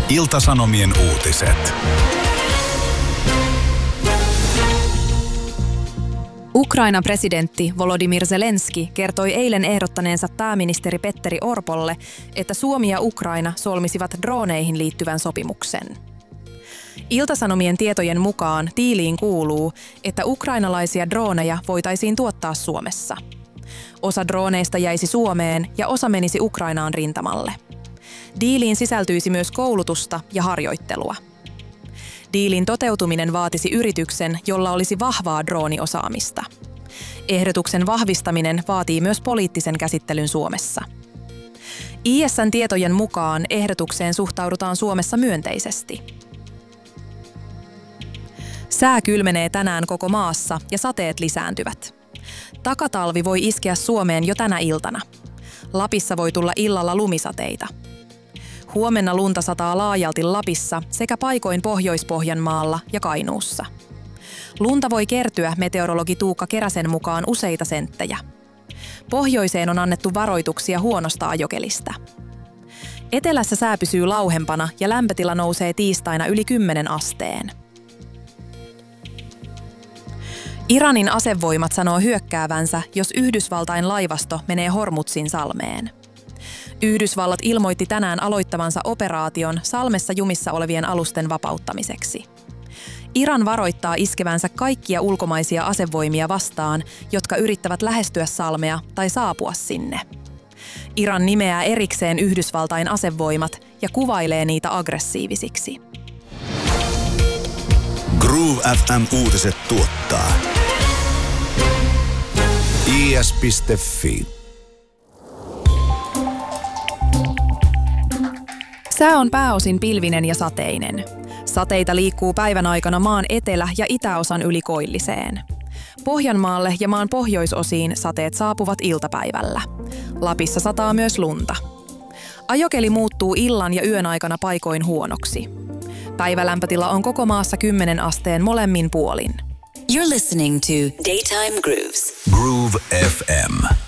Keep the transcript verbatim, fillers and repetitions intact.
Ilta-Sanomien uutiset. Ukrainan presidentti Volodymyr Zelenski kertoi eilen ehdottaneensa pääministeri Petteri Orpolle, että Suomi ja Ukraina solmisivat drooneihin liittyvän sopimuksen. Ilta-Sanomien tietojen mukaan diiliin kuuluu, että ukrainalaisia drooneja voitaisiin tuottaa Suomessa. Osa drooneista jäisi Suomeen ja osa menisi Ukrainaan rintamalle. Diiliin sisältyisi myös koulutusta ja harjoittelua. Diilin toteutuminen vaatisi yrityksen, jolla olisi vahvaa drooniosaamista. Ehdotuksen vahvistaminen vaatii myös poliittisen käsittelyn Suomessa. I S:n tietojen mukaan ehdotukseen suhtaudutaan Suomessa myönteisesti. Sää kylmenee tänään koko maassa ja sateet lisääntyvät. Takatalvi voi iskeä Suomeen jo tänä iltana. Lapissa voi tulla illalla lumisateita. Huomenna lunta sataa laajalti Lapissa sekä paikoin Pohjois-Pohjanmaalla ja Kainuussa. Lunta voi kertyä meteorologi Tuukka Keräsen mukaan useita senttejä. Pohjoiseen on annettu varoituksia huonosta ajokelistä. Etelässä sää pysyy lauhempana ja lämpötila nousee tiistaina yli kymmenen asteen. Iranin asevoimat sanoo hyökkäävänsä, jos Yhdysvaltain laivasto menee Hormuzin salmeen. Yhdysvallat ilmoitti tänään aloittavansa operaation salmessa jumissa olevien alusten vapauttamiseksi. Iran varoittaa iskevänsä kaikkia ulkomaisia asevoimia vastaan, jotka yrittävät lähestyä salmea tai saapua sinne. Iran nimeää erikseen Yhdysvaltain asevoimat ja kuvailee niitä aggressiivisiksi. Groove F M-uutiset tuottaa I S piste Fi. Sää on pääosin pilvinen ja sateinen. Sateita liikkuu päivän aikana maan etelä- ja itäosan yli koilliseen. Pohjanmaalle ja maan pohjoisosiin sateet saapuvat iltapäivällä. Lapissa sataa myös lunta. Ajokeli muuttuu illan ja yön aikana paikoin huonoksi. Päivälämpötila on koko maassa kymmenen asteen molemmin puolin. You're listening to Daytime Grooves. Groove F M.